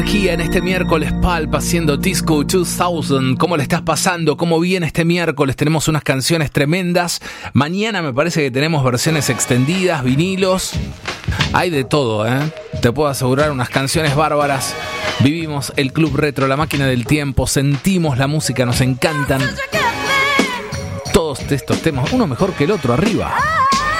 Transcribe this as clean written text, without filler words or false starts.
Aquí en este miércoles Pulp haciendo Disco 2000. ¿Cómo le estás pasando? ¿Cómo viene este miércoles? Tenemos unas canciones tremendas. Mañana me parece que tenemos versiones extendidas, vinilos. Hay de todo, ¿eh? Te puedo asegurar unas canciones bárbaras. Vivimos el Club Retro, la máquina del tiempo. Sentimos la música, nos encantan. Todos estos temas, uno mejor que el otro, arriba.